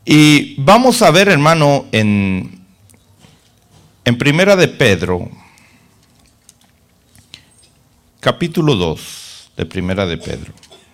Y vamos a ver, hermano, en Primera de Pedro, capítulo 2 de Primera de Pedro.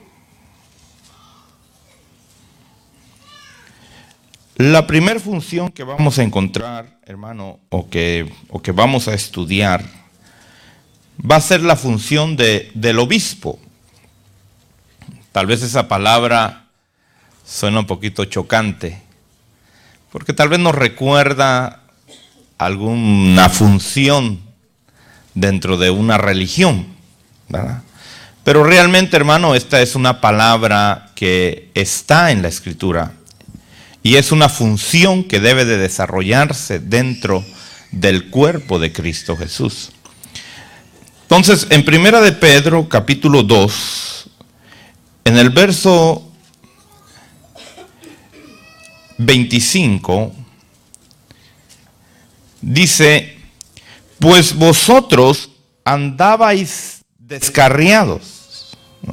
La primera función que vamos a encontrar, hermano, o que vamos a estudiar, va a ser la función del obispo. Tal vez esa palabra suena un poquito chocante, porque tal vez nos recuerda alguna función dentro de una religión, ¿verdad? Pero realmente, hermano, esta es una palabra que está en la Escritura y es una función que debe de desarrollarse dentro del cuerpo de Cristo Jesús. Entonces, en Primera de Pedro, capítulo 2, en el verso 25, dice: pues vosotros andabais descarriados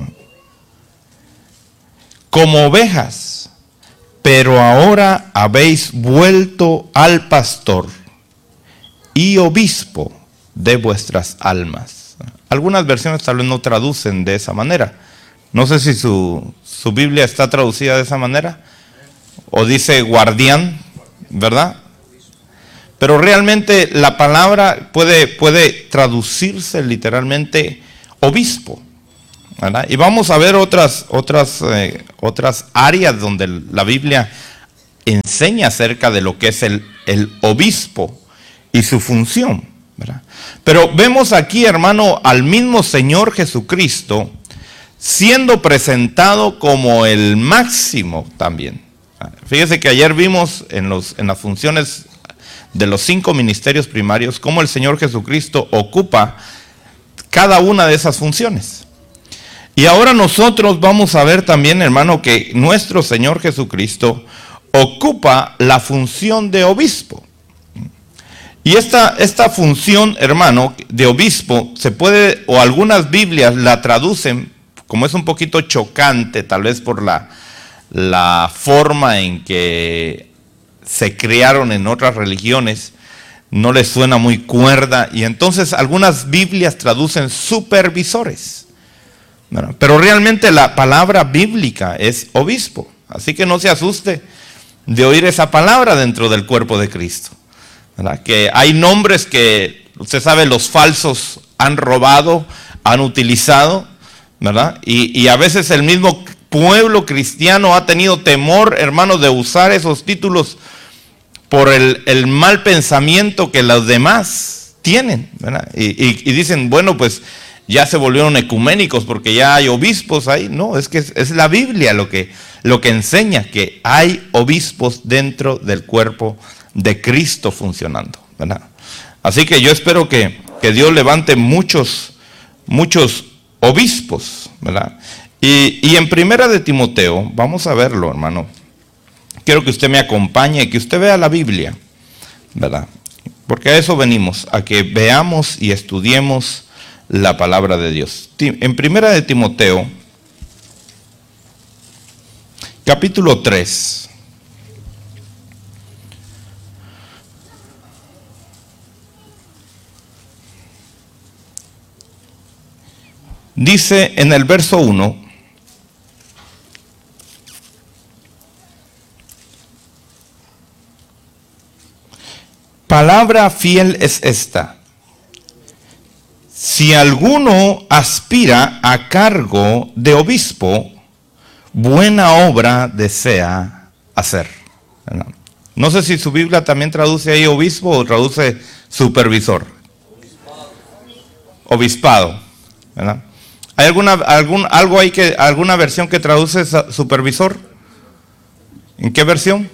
como ovejas, pero ahora habéis vuelto al pastor y obispo de vuestras almas. Algunas versiones tal vez no traducen de esa manera. No sé si su Biblia está traducida de esa manera, o dice guardián, ¿verdad? Pero realmente la palabra puede traducirse literalmente obispo, ¿verdad? Y vamos a ver otras áreas donde la Biblia enseña acerca de lo que es el obispo y su función, ¿verdad? Pero vemos aquí, hermano, al mismo Señor Jesucristo siendo presentado como el máximo también. Fíjese que ayer vimos en las funciones de los 5 ministerios primarios cómo el Señor Jesucristo ocupa cada una de esas funciones. Y ahora nosotros vamos a ver también, hermano, que nuestro Señor Jesucristo ocupa la función de obispo. Y esta función, hermano, de obispo, se puede, o algunas Biblias la traducen, como es un poquito chocante, tal vez por la forma en que se crearon en otras religiones, no les suena muy cuerda, y entonces algunas Biblias traducen supervisores. Bueno, pero realmente la palabra bíblica es obispo, así que no se asuste de oír esa palabra dentro del cuerpo de Cristo, ¿verdad? Que hay nombres que, usted sabe, los falsos han robado, han utilizado, ¿verdad? Y a veces el mismo pueblo cristiano ha tenido temor, hermanos, de usar esos títulos por el mal pensamiento que los demás tienen, ¿verdad? Y dicen, bueno, pues ya se volvieron ecuménicos porque ya hay obispos ahí. No, es que es la Biblia lo que enseña, que hay obispos dentro del cuerpo de Cristo funcionando, ¿verdad? Así que yo espero que Dios levante muchos obispos, ¿verdad? Y en Primera de Timoteo, vamos a verlo, hermano. Quiero que usted me acompañe, que usted vea la Biblia, ¿verdad? Porque a eso venimos, a que veamos y estudiemos la palabra de Dios. En Primera de Timoteo, capítulo 3. Dice en el verso 1: palabra fiel es esta: si alguno aspira a cargo de obispo, buena obra desea hacer. No sé si su Biblia también traduce ahí obispo o traduce supervisor. Obispado, ¿verdad? ¿Hay alguna versión que traduce supervisor? ¿En qué versión?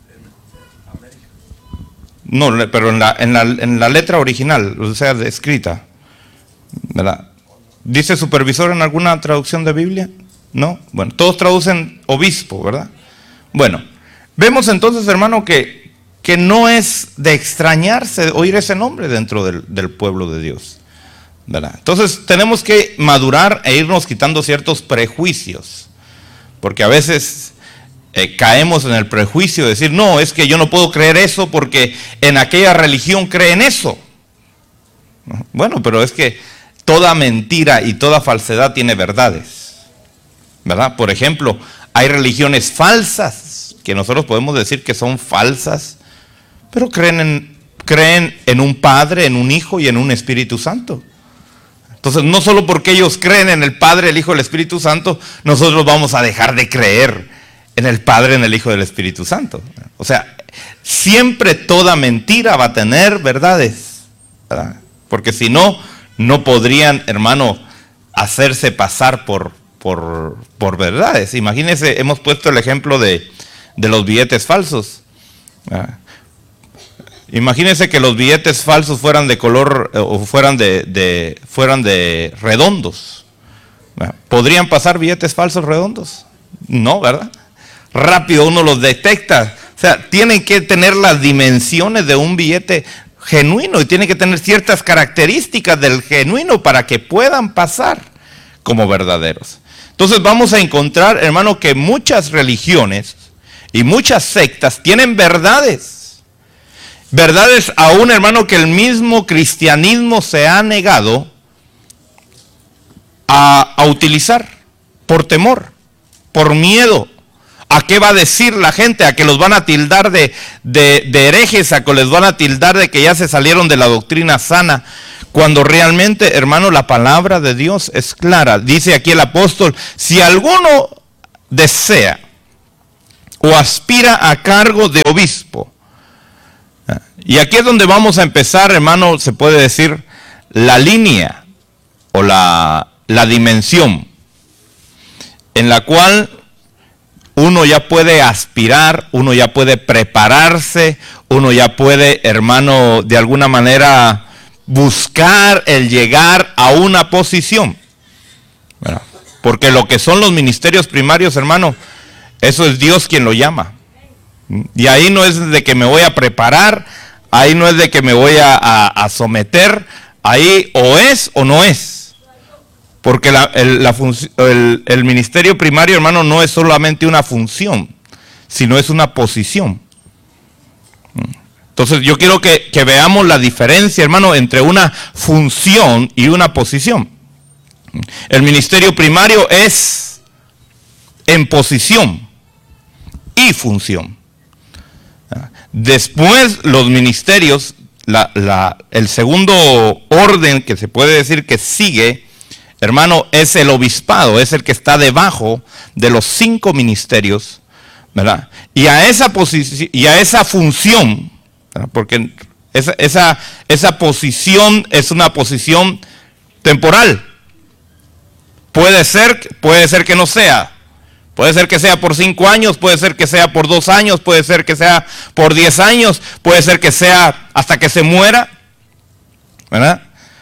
No, pero en la letra original, o sea, escrita, ¿verdad? ¿Dice supervisor en alguna traducción de Biblia? No. Bueno, todos traducen obispo, ¿verdad? Bueno, vemos entonces, hermano, que no es de extrañarse oír ese nombre dentro del pueblo de Dios, ¿verdad? Entonces tenemos que madurar e irnos quitando ciertos prejuicios, porque a veces caemos en el prejuicio de decir, no, es que yo no puedo creer eso porque en aquella religión creen eso. Bueno, pero es que toda mentira y toda falsedad tiene verdades, ¿verdad? Por ejemplo, hay religiones falsas que nosotros podemos decir que son falsas, pero creen en un Padre, en un Hijo y en un Espíritu Santo. Entonces, no solo porque ellos creen en el Padre, el Hijo y el Espíritu Santo, nosotros vamos a dejar de creer en el Padre, en el Hijo y el Espíritu Santo. O sea, siempre toda mentira va a tener verdades, ¿verdad? Porque si no, no podrían, hermano, hacerse pasar por verdades. Imagínense, hemos puesto el ejemplo de los billetes falsos. Imagínense que los billetes falsos fueran de color o fueran de redondos. ¿Podrían pasar billetes falsos redondos? No, ¿verdad? Rápido uno los detecta. O sea, tienen que tener las dimensiones de un billete genuino y tiene que tener ciertas características del genuino para que puedan pasar como verdaderos. Entonces vamos a encontrar, hermano, que muchas religiones y muchas sectas tienen verdades. Verdades aún, hermano, que el mismo cristianismo se ha negado a utilizar por temor, por miedo. ¿A qué va a decir la gente? ¿A que los van a tildar de herejes? ¿A que les van a tildar de que ya se salieron de la doctrina sana? Cuando realmente, hermano, la palabra de Dios es clara. Dice aquí el apóstol, si alguno desea o aspira a cargo de obispo. Y aquí es donde vamos a empezar, hermano, se puede decir, la línea o la dimensión en la cual uno ya puede aspirar, uno ya puede prepararse, uno ya puede, hermano, de alguna manera buscar el llegar a una posición. Bueno, porque lo que son los ministerios primarios, hermano, eso es Dios quien lo llama. Y ahí no es de que me voy a preparar, ahí no es de que me voy a someter, ahí o es o no es. Porque el ministerio primario, hermano, no es solamente una función, sino es una posición. Entonces yo quiero que veamos la diferencia, hermano, entre una función y una posición. El ministerio primario es en posición y función. Después los ministerios, el segundo orden que se puede decir que sigue, hermano, es el obispado, es el que está debajo de los 5 ministerios, ¿verdad? Y a esa posición y a esa función, ¿verdad? Porque esa posición es una posición temporal. Puede ser que no sea. Puede ser que sea por 5 años, puede ser que sea por 2 años, puede ser que sea por 10 años, puede ser que sea hasta que se muera, ¿verdad?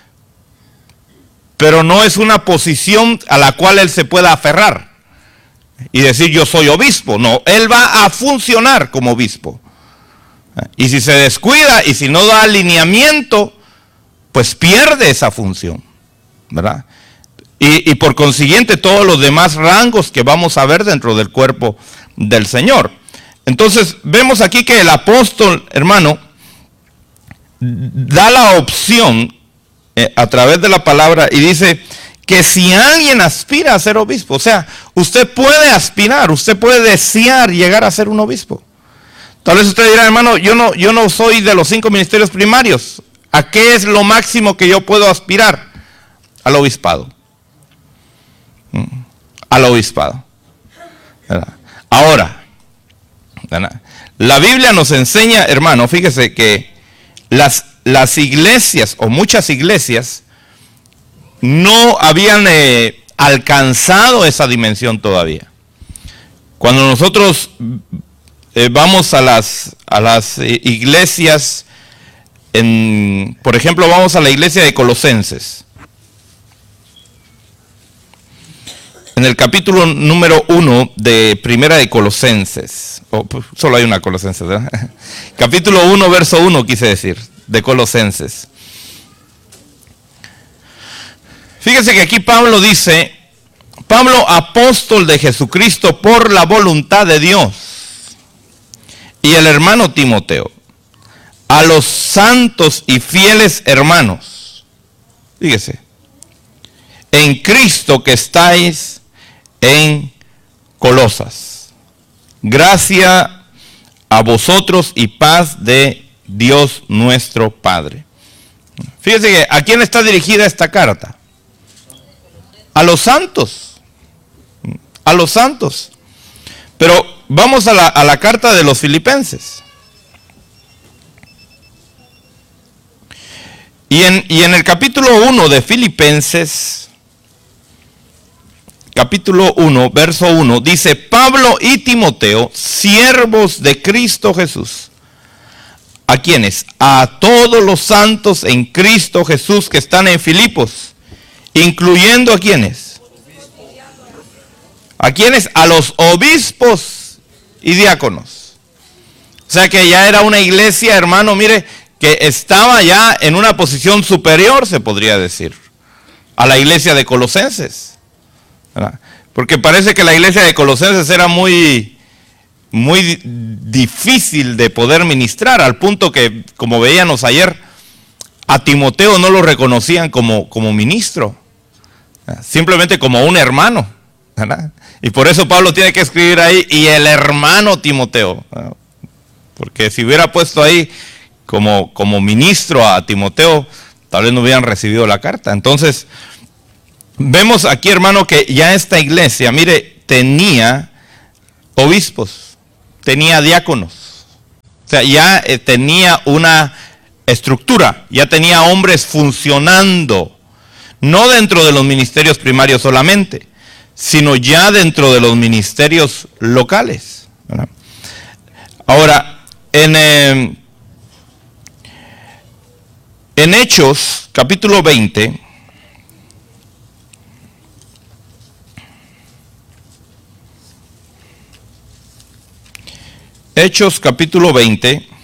Pero no es una posición a la cual él se pueda aferrar y decir yo soy obispo. No, él va a funcionar como obispo. Y si se descuida y si no da alineamiento, pues pierde esa función, ¿verdad? Y por consiguiente todos los demás rangos que vamos a ver dentro del cuerpo del Señor. Entonces vemos aquí que el apóstol, hermano, da la opción a través de la palabra y dice que si alguien aspira a ser obispo, o sea, usted puede aspirar, usted puede desear llegar a ser un obispo. Tal vez usted dirá, hermano, yo no soy de los 5 ministerios primarios. ¿A qué es lo máximo que yo puedo aspirar? Al obispado. Al obispado. ¿Verdad? Ahora, ¿verdad? La Biblia nos enseña, hermano, fíjese que las iglesias o muchas iglesias no habían alcanzado esa dimensión todavía. Cuando nosotros vamos a las iglesias, por ejemplo, vamos a la iglesia de Colosenses. En el capítulo número 1 de Primera de Colosenses, solo hay una Colosenses, ¿verdad? Capítulo 1, verso 1 quise decir, de Colosenses. Fíjese que aquí Pablo dice, Pablo, apóstol de Jesucristo por la voluntad de Dios, y el hermano Timoteo, a los santos y fieles hermanos, fíjese, en Cristo que estáis en Colosas. Gracia a vosotros y paz de Dios nuestro Padre. Fíjese que ¿a quién está dirigida esta carta? A los santos. A los santos. Pero vamos a la carta de los Filipenses. Y en el capítulo 1 de Filipenses, capítulo 1, verso 1, dice: Pablo y Timoteo, siervos de Cristo Jesús. ¿A quiénes? A todos los santos en Cristo Jesús que están en Filipos, incluyendo ¿a quiénes? ¿A quiénes? A los obispos y diáconos. O sea que ya era una iglesia, hermano, mire, que estaba ya en una posición superior, se podría decir, a la iglesia de Colosenses, ¿verdad? Porque parece que la iglesia de Colosenses era muy difícil de poder ministrar, al punto que, como veíamos ayer, a Timoteo no lo reconocían como ministro, simplemente como un hermano, ¿verdad? Y por eso Pablo tiene que escribir ahí, y el hermano Timoteo, ¿verdad? Porque si hubiera puesto ahí como ministro a Timoteo, tal vez no hubieran recibido la carta. Entonces, vemos aquí, hermano, que ya esta iglesia, mire, tenía obispos, tenía diáconos, o sea, ya tenía una estructura, ya tenía hombres funcionando, no dentro de los ministerios primarios solamente, sino ya dentro de los ministerios locales, ¿verdad? Ahora, en Hechos, capítulo 20, Hechos, capítulo 20,